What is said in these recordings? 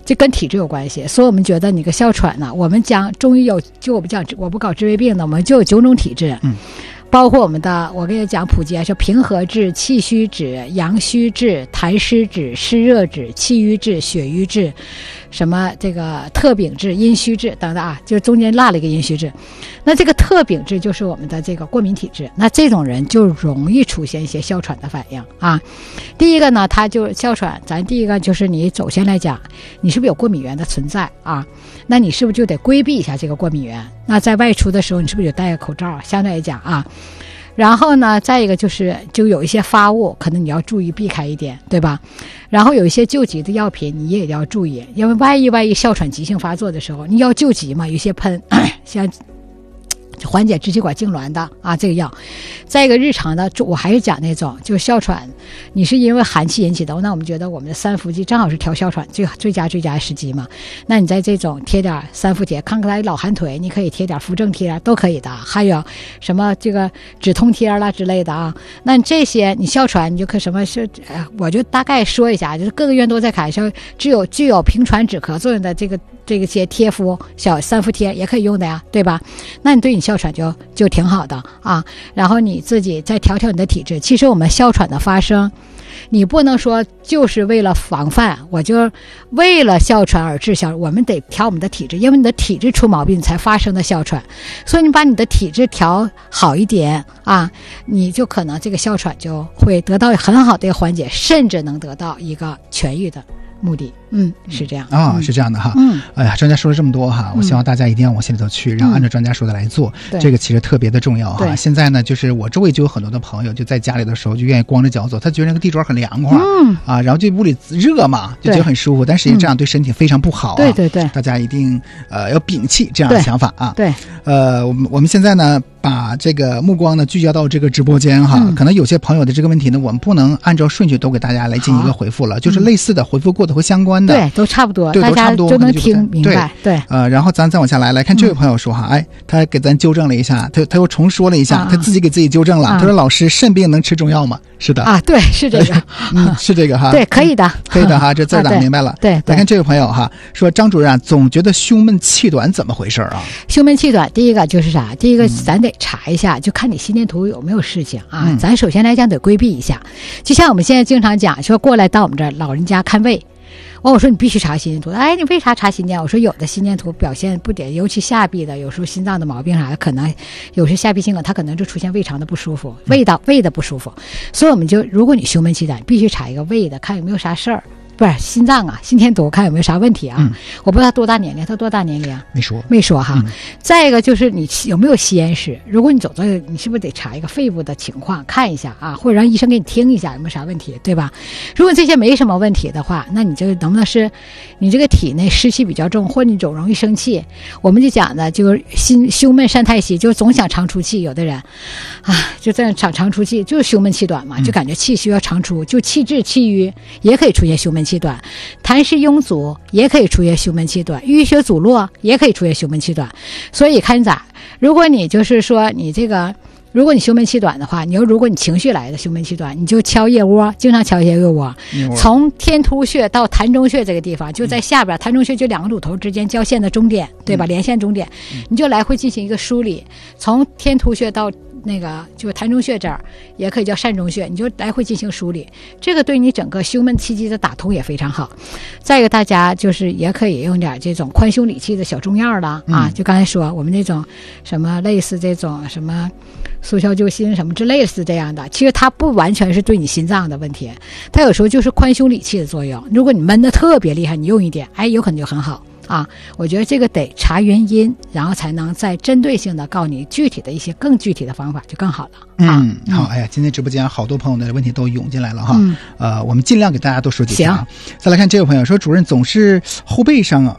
这跟体质有关系。所以我们觉得你个哮喘呢，我们讲中医有，就我们讲我不搞治胃病的，我们就有9种体质。包括我们的，我跟你讲普及，说平和质、气虚质、阳虚质、痰湿质、湿热质、气瘀质、血瘀质，什么这个特禀质、阴虚质等等啊，就中间落了一个阴虚质。那这个特禀质就是我们的这个过敏体质，那这种人就容易出现一些哮喘的反应啊。第一个呢，他就哮喘，咱第一个就是你首先来讲，你是不是有过敏源的存在啊？那你是不是就得规避一下这个过敏源？那在外出的时候，你是不是就戴个口罩？相对来讲啊。然后呢，再一个就有一些发物，可能你要注意避开一点，对吧？然后有一些救急的药品，你也要注意，因为万一哮喘急性发作的时候，你要救急嘛，有些喷像缓解支气管痉挛的啊，这个药。再一个日常的，我还是讲那种就是哮喘，你是因为寒气引起的，那我们觉得我们的三伏剂正好是调哮喘最佳时机嘛。那你在这种贴点三伏贴，看来老寒腿，你可以贴点扶正贴都可以的，还有什么这个止痛贴啦之类的啊。那你这些你哮喘你就可什么是，我就大概说一下，就是各个院都在开，说具有平喘止咳作用的这些贴敷小三伏贴也可以用的呀，对吧？那你对你哮喘就挺好的啊。然后你自己再调调你的体质。其实我们哮喘的发生，你不能说就是为了防范，我就为了哮喘而治哮喘，我们得调我们的体质，因为你的体质出毛病才发生的哮喘。所以你把你的体质调好一点啊，你就可能这个哮喘就会得到很好的一个缓解，甚至能得到一个痊愈的目的。是这样啊，是这样的哈。哎呀，专家说了这么多哈，我希望大家一定要往心里头去，然后按照专家说的来做，这个其实特别的重要哈。现在呢，就是我周围就有很多的朋友，就在家里的时候就愿意光着脚走，他觉得那个地砖很凉快，然后就屋里热嘛，就觉得很舒服，但实际上这样对身体非常不好啊。对，大家一定要摒弃这样的想法啊。对，我们现在呢，把这个目光呢聚焦到这个直播间哈，可能有些朋友的这个问题呢，我们不能按照顺序都给大家来进行一个回复了，就是类似的回复过的和相关的，对，都差不多，大家都能听明白。对，然后咱再往下来看这位朋友说哈，他给咱纠正了一下，他又重说了一下，他自己给自己纠正了，他说老师肾病能吃中药吗？是的啊，对，是这个，是这个哈，对，可以的哈，这字儿打明白了。对，来看这位朋友哈，说张主任啊，总觉得胸闷气短，怎么回事啊？胸闷气短，第一个就是啥？第一个咱得查一下，就看你心电图有没有事情啊。咱首先来讲得规避一下，就像我们现在经常讲，说过来到我们这儿老人家看胃。我说你必须查心电图，你为啥查心电？我说有的心电图表现不点，尤其下臂的，有时候心脏的毛病啥的，可能有时下臂心梗，它可能就出现胃肠的不舒服，胃的不舒服。所以我们就，如果你胸闷气短，必须查一个胃的，看有没有啥事儿。不是心脏啊，心电图看有没有啥问题啊？我不知道他多大年龄，他多大年龄啊？没说哈。再一个就是你有没有吸烟史？如果你走这，你是不是得查一个肺部的情况，看一下啊，或者让医生给你听一下有没有啥问题，对吧？如果这些没什么问题的话，那你这个能不能是你这个体内湿气比较重，或者你总容易生气？我们就讲的就是胸闷善太息，就总想常出气。有的人啊，就这样常出气，就是胸闷气短嘛，就感觉气需要常出，就气滞气瘀也可以出现胸闷气短，痰湿壅阻也可以出现胸闷气短，淤血阻络也可以出现胸闷气短。所以看咋，如果你就是说你这个，如果你胸闷气短的话，如果你情绪来的胸闷气短，你就敲腋窝，经常敲腋窝，从天突穴到膻中穴这个地方，就在下边，膻中穴就两个乳头之间交线的中点，对吧？连线中点，你就来回进行一个梳理，从天突穴到那个就膻中穴这儿，也可以叫膻中穴，你就来回进行梳理，这个对你整个胸闷气机的打通也非常好。再一个，大家就是也可以用点这种宽胸理气的小中药了啊，就刚才说我们那种什么类似这种什么速效救心什么之类似这样的，其实它不完全是对你心脏的问题，它有时候就是宽胸理气的作用。如果你闷得特别厉害，你用一点，有可能就很好。啊，我觉得这个得查原因，然后才能再针对性的告诉你具体的一些更具体的方法，就更好了。好，哎呀，今天直播间好多朋友的问题都涌进来了哈。我们尽量给大家都说几句啊。再来看这位朋友说，主任总是后背上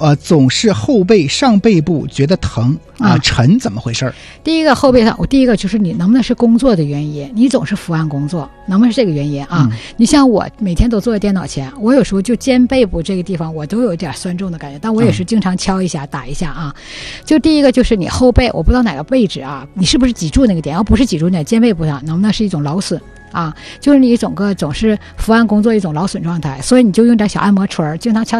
背部觉得疼沉，怎么回事？第一个后背上，第一个就是你能不能是工作的原因？你总是伏案工作，能不能是这个原因啊？你像我每天都坐在电脑前，我有时候就肩背部这个地方我都有点酸重的感觉，但我也是经常敲一下打一下啊。就第一个就是你后背，我不知道哪个位置啊，你是不是脊柱那个点？要不是脊柱那肩背部上，能不能是一种劳损啊？就是你总是伏案工作一种劳损状态，所以你就用点小按摩锤，经常敲